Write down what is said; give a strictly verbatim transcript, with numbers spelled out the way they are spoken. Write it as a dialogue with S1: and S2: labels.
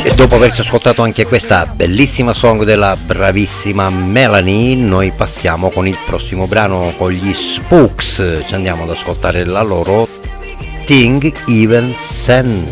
S1: E dopo averci ascoltato anche questa bellissima song della bravissima Melanie, noi passiamo con il prossimo brano, con gli Spooks. Ci andiamo ad ascoltare la loro Thing Even Sen.